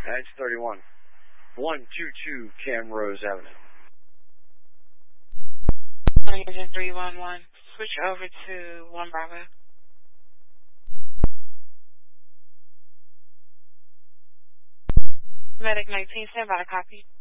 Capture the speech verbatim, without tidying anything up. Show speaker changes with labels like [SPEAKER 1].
[SPEAKER 1] Edge thirty-one. one two two Camrose Avenue.
[SPEAKER 2] Agent three one one. Switch over to one Bravo. Medic nineteen, stand by to copy.